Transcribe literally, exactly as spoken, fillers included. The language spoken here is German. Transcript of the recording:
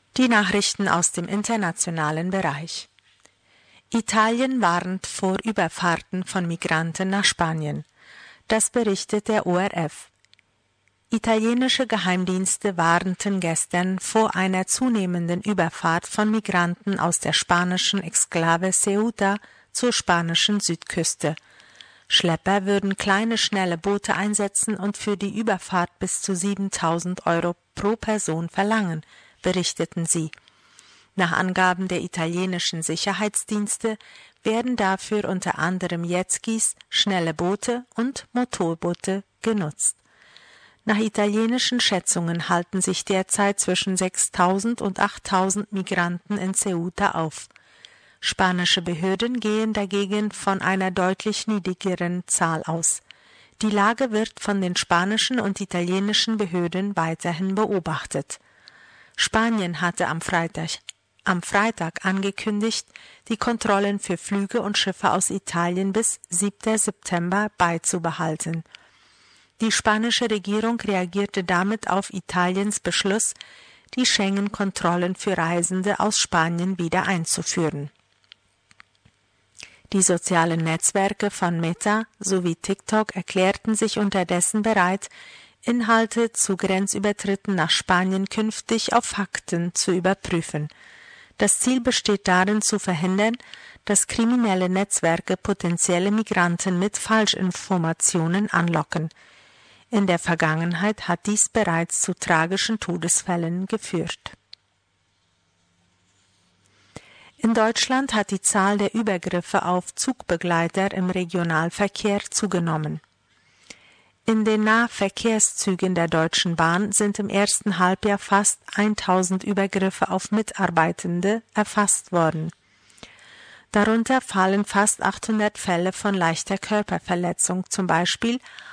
Die Nachrichten aus dem internationalen Bereich. Italien warnt vor Überfahrten von Migranten nach Spanien. Das berichtet der O R F. Italienische Geheimdienste warnten gestern vor einer zunehmenden Überfahrt von Migranten aus der spanischen Exklave Ceuta zur spanischen Südküste. Schlepper würden kleine, schnelle Boote einsetzen und für die Überfahrt bis zu siebentausend Euro pro Person verlangen, berichteten sie. Nach Angaben der italienischen Sicherheitsdienste werden dafür unter anderem Jetskis, schnelle Boote und Motorboote genutzt. Nach italienischen Schätzungen halten sich derzeit zwischen sechstausend und achttausend Migranten in Ceuta auf. Spanische Behörden gehen dagegen von einer deutlich niedrigeren Zahl aus. Die Lage wird von den spanischen und italienischen Behörden weiterhin beobachtet. Spanien hatte am Freitag, am Freitag angekündigt, die Kontrollen für Flüge und Schiffe aus Italien bis siebten September beizubehalten. Die spanische Regierung reagierte damit auf Italiens Beschluss, die Schengen-Kontrollen für Reisende aus Spanien wieder einzuführen. Die sozialen Netzwerke von Meta sowie TikTok erklärten sich unterdessen bereit, Inhalte zu Grenzübertritten nach Spanien künftig auf Fakten zu überprüfen. Das Ziel besteht darin, zu verhindern, dass kriminelle Netzwerke potenzielle Migranten mit Falschinformationen anlocken. In der Vergangenheit hat dies bereits zu tragischen Todesfällen geführt. In Deutschland hat die Zahl der Übergriffe auf Zugbegleiter im Regionalverkehr zugenommen. In den Nahverkehrszügen der Deutschen Bahn sind im ersten Halbjahr fast tausend Übergriffe auf Mitarbeitende erfasst worden. Darunter fallen fast achthundert Fälle von leichter Körperverletzung, zum Beispiel